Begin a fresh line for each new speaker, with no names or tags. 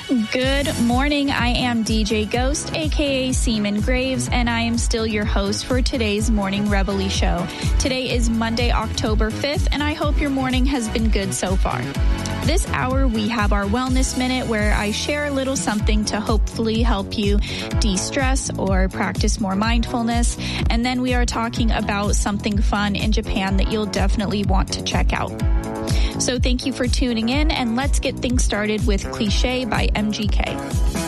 Good morning. I am DJ Ghost, aka Seaman Graves, and I am still your host for today's Morning Reveille show. Today is Monday, October 5th, and I hope your morning has been good so far. This hour, we have our Wellness Minute, where I share a little something to hopefully help you de-stress or practice more mindfulness. And then we are talking about something fun in Japan that you'll definitely want to check out. So thank you for tuning in, and let's get things started with Cliché by MGK.